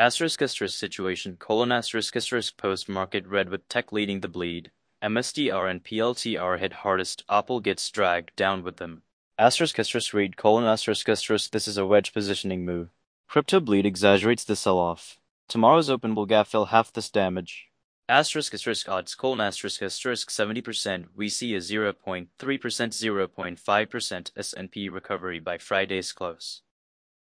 Asterisk situation asterisk post market red with tech leading the bleed. MSTR and PLTR hit hardest. Apple gets dragged down with them. Read this is a wedge positioning move. Crypto bleed exaggerates the sell-off. Tomorrow's open will gap fill half this damage. Odds 70%. We see a 0.3% 0.5% S&P recovery by Friday's close.